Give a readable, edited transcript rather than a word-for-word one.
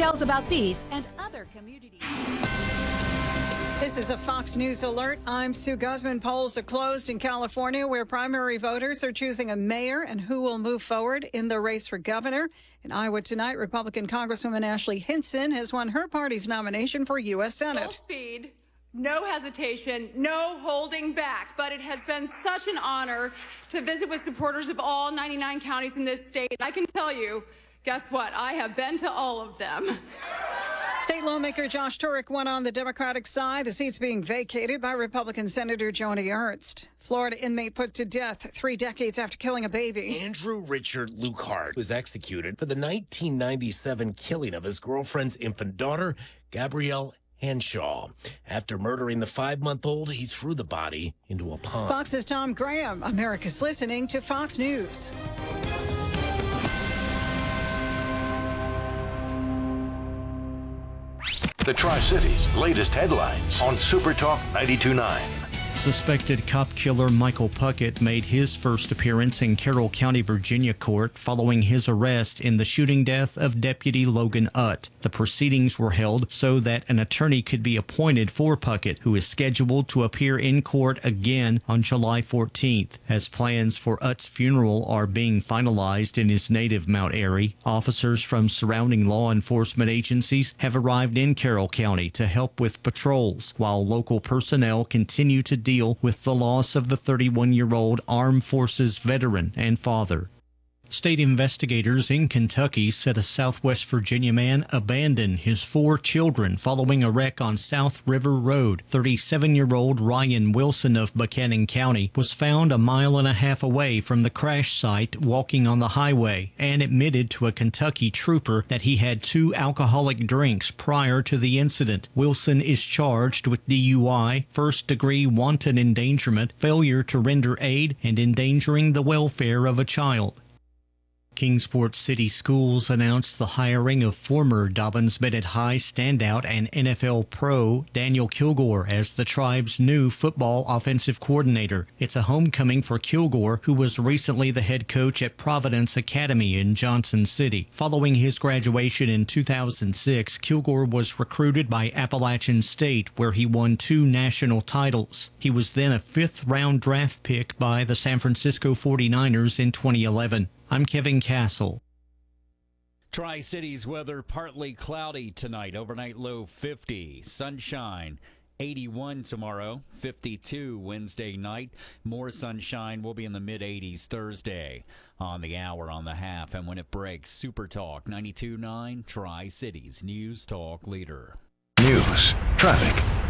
Details about these and other community. This is a Fox News alert. I'm Sue Guzman. Polls are closed in California, where primary voters are choosing a mayor and who will move forward in the race for governor. In Iowa tonight, Republican Congresswoman Ashley Hinson has won her party's nomination for U.S. Senate. Full speed, no hesitation, no holding back. But it has been such an honor to visit with supporters of all 99 counties in this state. I can tell you, guess what? I have been to all of them. State lawmaker Josh Turek won on the Democratic side. The seat's being vacated by Republican Senator Joni Ernst. Florida inmate put to death 3 decades after killing a baby. Andrew Richard Lukehart was executed for the 1997 killing of his girlfriend's infant daughter, Gabrielle Henshaw. After murdering the 5-month-old, he threw the body into a pond. Fox's Tom Graham. America's listening to Fox News. The Tri-Cities' latest headlines on Super Talk 92.9. Suspected cop killer Michael Puckett made his first appearance in Carroll County, Virginia court following his arrest in the shooting death of Deputy Logan Utt. The proceedings were held so that an attorney could be appointed for Puckett, who is scheduled to appear in court again on July 14th. As plans for Utt's funeral are being finalized in his native Mount Airy, officers from surrounding law enforcement agencies have arrived in Carroll County to help with patrols, while local personnel continue to deal with the loss of the 31-year-old Armed Forces veteran and father. State investigators in Kentucky said a Southwest Virginia man abandoned his 4 children following a wreck on South River Road. 37-year-old Ryan Wilson of Buchanan County was found a mile and a half away from the crash site walking on the highway and admitted to a Kentucky trooper that he had 2 alcoholic drinks prior to the incident. Wilson is charged with DUI, first-degree wanton endangerment, failure to render aid, and endangering the welfare of a child. Kingsport City Schools announced the hiring of former Dobyns-Bennett High standout and NFL pro Daniel Kilgore as the tribe's new football offensive coordinator. It's a homecoming for Kilgore, who was recently the head coach at Providence Academy in Johnson City. Following his graduation in 2006, Kilgore was recruited by Appalachian State, where he won 2 national titles. He was then a 5th-round draft pick by the San Francisco 49ers in 2011. I'm Kevin Castle. Tri-Cities weather partly cloudy tonight. Overnight low 50. Sunshine 81 tomorrow. 52 Wednesday night. More sunshine. Will be in the mid-80s Thursday. On the hour, on the half, and when it breaks, Super Talk 92.9 Tri-Cities News Talk Leader. News, traffic,